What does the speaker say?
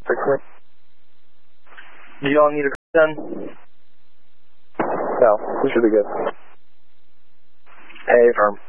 Do you all need a done? No, we should be good. Hey, firm.